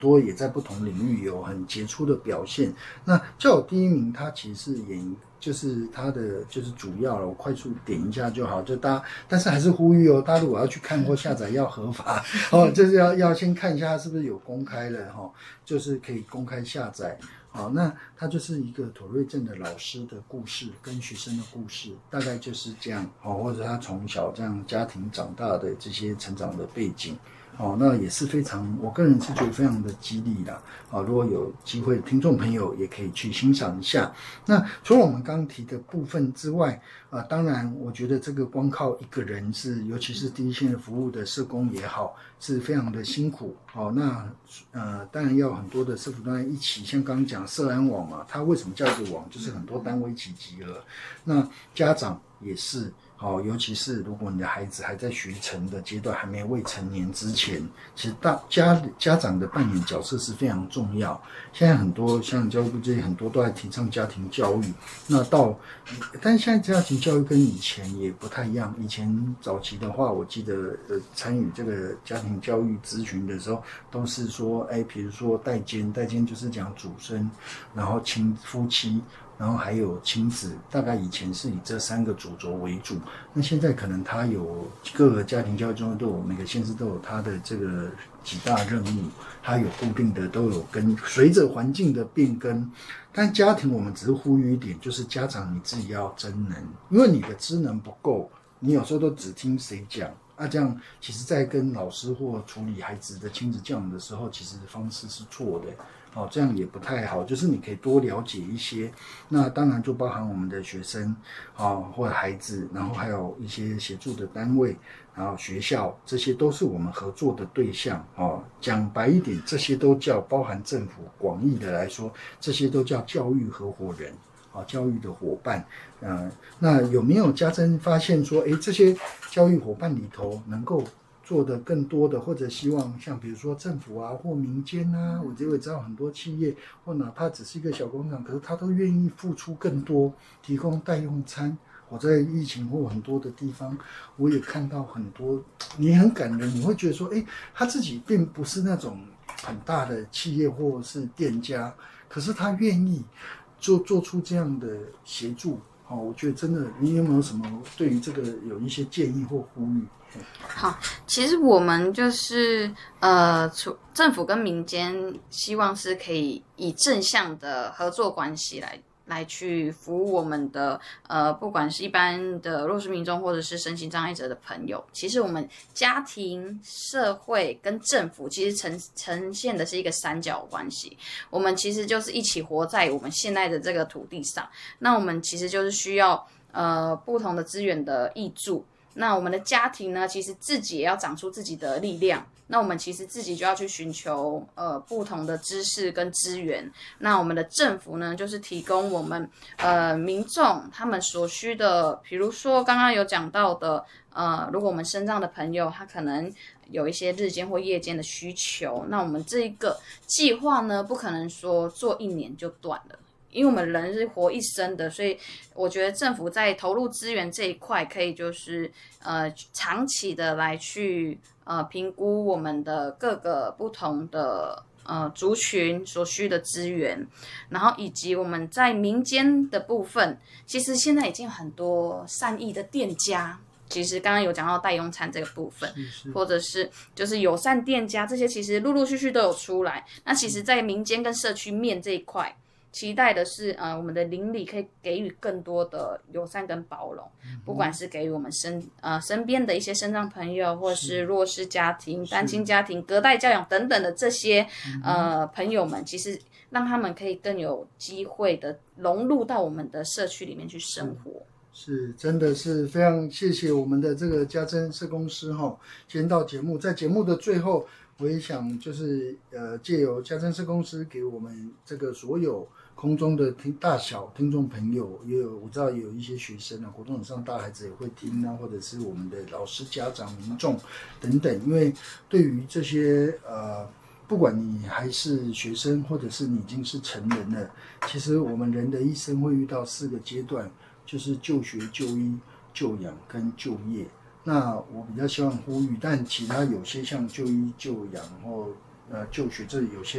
多也在不同领域有很杰出的表现。那教友第一名，他其实是就是他的就是主要了，我快速点一下就好。就大家，但是还是呼吁哦，大家如果要去看或下载要合法哦，就是要先看一下是不是有公开了哈，就是可以公开下载。好，那他就是一个妥瑞症的老师的故事跟学生的故事，大概就是这样哦，或者他从小这样家庭长大的这些成长的背景。哦，那也是非常，我个人是觉得非常的激励啦。啊，如果有机会，听众朋友也可以去欣赏一下。那除了我们刚刚提的部分之外，当然，我觉得这个光靠一个人尤其是第一线的服务的社工也好，是非常的辛苦。哦，那当然要很多的社福单位一起，像刚刚讲社安网嘛，它为什么叫一个网，就是很多单位一起集合。那家长也是。好，尤其是如果你的孩子还在学成的阶段，还没未成年之前，其实家长的扮演角色是非常重要。现在很多像教育部这些很多都在提倡家庭教育，但是现在家庭教育跟以前也不太一样。以前早期的话，我记得参与这个家庭教育咨询的时候，都是说，比如说代监就是讲主生，然后夫妻。然后还有亲子，大概以前是以这3个主轴为主。那现在可能它有各个家庭教育中心都有，每个县市都有它的这个几大任务，它有固定的都有随着环境的变更。但家庭我们只是呼吁一点，就是家长你自己要真能，因为你的知能不够，你有时候都只听谁讲。这样其实在跟老师或处理孩子的亲子教养的时候，其实方式是错的。这样也不太好，就是你可以多了解一些，那当然就包含我们的学生或者孩子，然后还有一些协助的单位，然后学校，这些都是我们合作的对象。讲白一点，这些都叫包含政府广义的来说，这些都叫教育合伙人。教育的伙伴。那有没有家珍发现说，这些教育伙伴里头能够做的更多的，或者希望像比如说政府啊或民间啊，我就会知道很多企业或哪怕只是一个小工厂，可是他都愿意付出更多，提供代用餐。我在疫情或很多的地方，我也看到很多，你很感人，你会觉得说，他自己并不是那种很大的企业或是店家，可是他愿意做出这样的协助。我觉得真的，你有没有什么对于这个有一些建议或呼吁？ 好，其实我们就是政府跟民间希望是可以以正向的合作关系来去服务我们的不管是一般的弱势民众或者是身心障碍者的朋友。其实我们家庭、社会跟政府其实呈现的是一个三角关系。我们其实就是一起活在我们现在的这个土地上。那我们其实就是需要不同的资源的挹注。那我们的家庭呢，其实自己也要长出自己的力量。那我们其实自己就要去寻求不同的知识跟资源。那我们的政府呢，就是提供我们民众他们所需的，比如说刚刚有讲到的如果我们身障的朋友他可能有一些日间或夜间的需求，那我们这个计划呢，不可能说做1年就断了。因为我们人是活一生的，所以我觉得政府在投入资源这一块，可以就是长期的来去评估我们的各个不同的族群所需的资源，然后以及我们在民间的部分，其实现在已经很多善意的店家。其实刚刚有讲到代用餐这个部分，或者是就是友善店家，这些其实陆陆续续都有出来。那其实在民间跟社区面这一块，期待的是我们的邻里可以给予更多的友善跟包容，不管是给予我们身边的一些身障朋友，或是弱势家庭、单亲家庭、隔代教养等等的这些朋友们，其实让他们可以更有机会的融入到我们的社区里面去生活。 是，真的是非常谢谢我们的这个家珍社工师今天到节目，在节目的最后，我也想就是借由家珍社工师给我们这个所有空中的大小听众朋友，我知道也有一些学生活动上大孩子也会听或者是我们的老师、家长、民众等等，因为对于这些不管你还是学生，或者是你已经是成人了，其实我们人的一生会遇到4个阶段。就是就学、就医、就养跟就业。那我比较希望呼吁，但其他有些像就医、就养或就学，这有些